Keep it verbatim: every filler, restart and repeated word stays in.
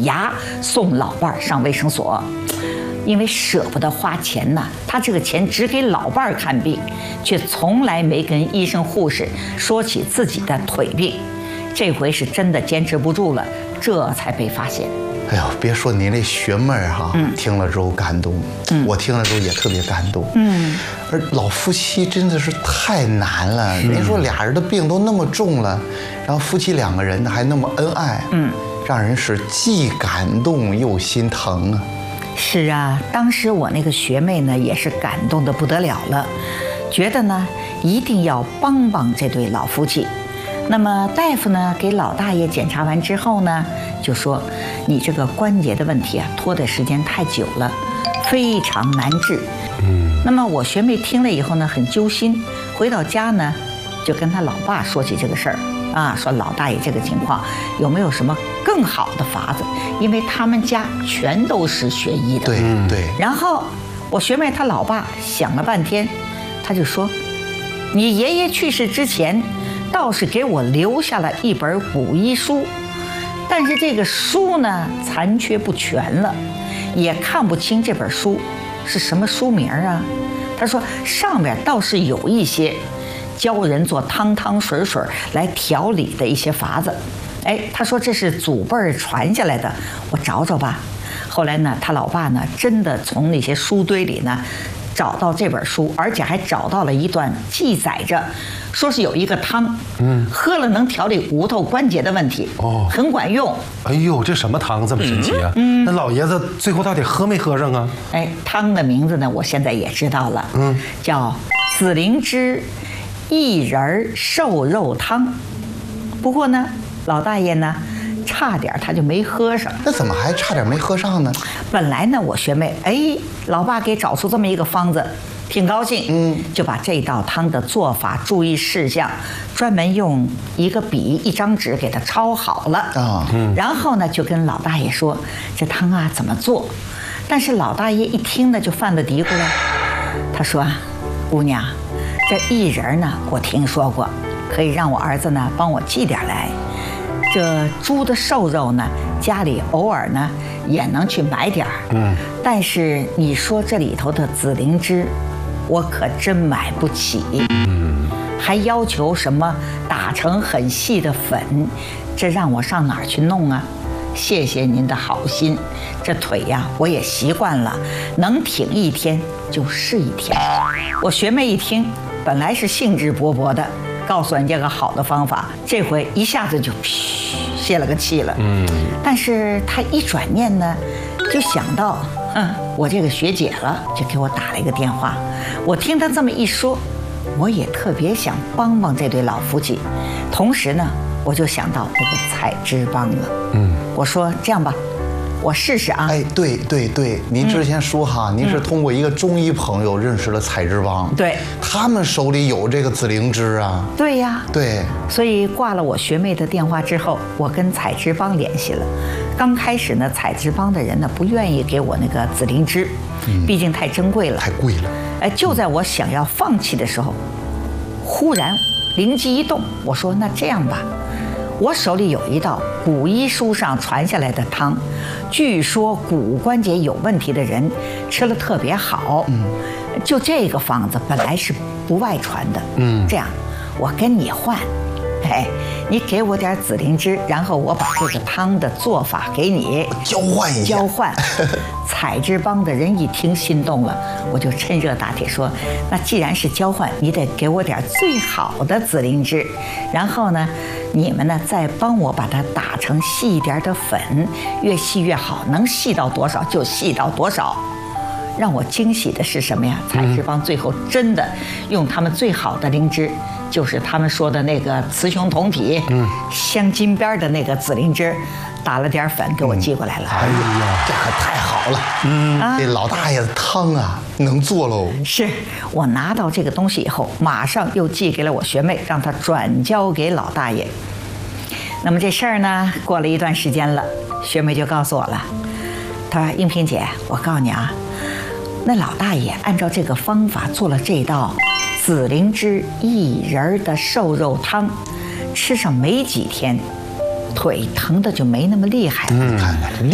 牙送老伴儿上卫生所。因为舍不得花钱呐，他这个钱只给老伴儿看病，却从来没跟医生护士说起自己的腿病。这回是真的坚持不住了，这才被发现。 哎呦，别说你那学妹儿哈，嗯、听了之后感动，嗯、我听了之后也特别感动。嗯，而老夫妻真的是太难了。您说俩人的病都那么重了，然后夫妻两个人还那么恩爱，嗯，让人是既感动又心疼啊。 是啊，当时我那个学妹呢，也是感动得不得了了，觉得呢一定要帮帮这对老夫妻。那么大夫呢给老大爷检查完之后呢，就说你这个关节的问题啊，拖的时间太久了，非常难治。嗯，那么我学妹听了以后呢，很揪心，回到家呢，就跟他老爸说起这个事儿。啊，说老大爷这个情况有没有什么更好的法子？因为他们家全都是学医的。 对对。 然后我学妹她老爸想了半天，他就说：“你爷爷去世之前，倒是给我留下了一本古医书，但是这个书呢残缺不全了，也看不清这本书是什么书名啊。”他说上面倒是有一些教人做汤汤水水来调理的一些法子。哎，他说这是祖辈儿传下来的，我找找吧。后来呢，他老爸呢真的从那些书堆里呢找到这本书，而且还找到了一段记载着，说是有一个汤，嗯，喝了能调理骨头关节的问题，哦，很管用。 哎呦，这什么汤这么神奇啊？嗯，那老爷子最后到底喝没喝上啊？ 哎，汤的名字呢，我现在也知道了，嗯，叫紫灵芝薏仁瘦肉汤。不过呢，老大爷呢差点他就没喝上。 那怎么还差点没喝上呢？ 本来呢，我学妹哎，老爸给找出这么一个方子，挺高兴，嗯，就把这道汤的做法、注意事项，专门用一个笔、一张纸给他抄好了啊。嗯，然后呢，就跟老大爷说这汤啊怎么做。但是老大爷一听呢，就犯了嘀咕了。他说：“姑娘，这薏仁呢，我听说过，可以让我儿子呢帮我寄点来。这猪的瘦肉呢，家里偶尔呢也能去买点儿。嗯，但是你说这里头的紫灵芝，我可真买不起。嗯，还要求什么打成很细的粉，这让我上哪儿去弄啊？谢谢您的好心，这腿呀我也习惯了，能挺一天就是一天。”我学妹一听，本来是兴致勃勃的，告诉人家个好的方法，这回一下子就嘘泄了个气了。嗯，但是她一转念呢，就想到，嗯，我这个学姐了，就给我打了一个电话。我听她这么一说，我也特别想帮帮这对老夫妻，同时呢，我就想到那个采之帮了。嗯，我说这样吧，我试试啊。 哎，对对对，您之前说哈，嗯、您是通过一个中医朋友认识了采之帮， 对， 他们手里有这个紫灵芝啊。 对呀， 对。 所以挂了我学妹的电话之后，我跟采之帮联系了。刚开始呢，采之帮的人呢不愿意给我那个紫灵芝，嗯、毕竟太珍贵了， 太贵了。 哎，就在我想要放弃的时候，忽然灵机一动，我说那这样吧。我手里有一道古医书上传下来的汤，据说骨关节有问题的人吃了特别好。嗯，就这个方子本来是不外传的。嗯，这样我跟你换，哎，你给我点紫灵芝，然后我把这个汤的做法给你交换一下。 交换。采之帮的人一听心动了，我就趁热打铁说，那既然是交换，你得给我点最好的紫灵芝，然后呢，你们呢再帮我把它打成细一点的粉，越细越好，能细到多少就细到多少。让我惊喜的是什么呀？采之帮最后真的用他们最好的灵芝，就是他们说的那个雌雄同体、嗯，镶金边的那个紫灵芝，打了点粉给我寄过来了。 嗯、哎呀，这可太好了！嗯，啊、这老大爷的汤啊，能做喽。 是我拿到这个东西以后，马上又寄给了我学妹，让她转交给老大爷。那么这事儿呢，过了一段时间了，学妹就告诉我了，她说：“应萍姐，我告诉你啊。”那老大爷按照这个方法做了这道紫灵芝薏仁的瘦肉汤，吃上没几天，腿疼的就没那么厉害了。 嗯，看看